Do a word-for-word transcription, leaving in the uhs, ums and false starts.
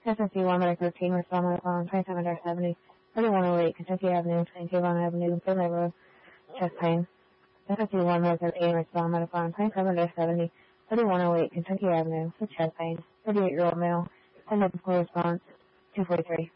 S S C one by thirteen, respond by phone, twenty-seven seventy, thirty-one oh eight, Kentucky Avenue, Saint Avon Avenue, Finlay Road, chest pain. S S C one by thirteen, respond by phone, twenty-seven seventy, thirty-one oh eight, Kentucky Avenue, with chest pain, thirty-eight-year-old male, send up a full response, two forty-three.